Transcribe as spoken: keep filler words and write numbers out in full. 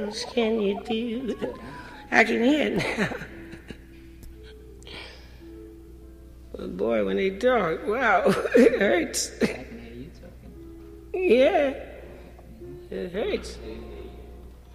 else can you do? I can hear it now. But boy, when they talk, wow, it hurts. I can hear you talking. Yeah, it hurts.